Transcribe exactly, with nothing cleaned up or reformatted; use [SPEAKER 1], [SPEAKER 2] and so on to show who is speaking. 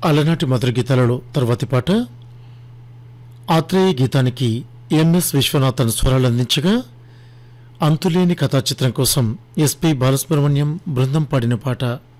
[SPEAKER 1] అలనాటి మధుర గీతాలలో తర్వాతి పాట ఆత్రేయ గీతానికి ఎంఎస్ విశ్వనాథన్ స్వరాలు అందించగా అంతులేని కథా చిత్రం కోసం ఎస్పి బాలసుబ్రహ్మణ్యం బృందం పాడిన పాట.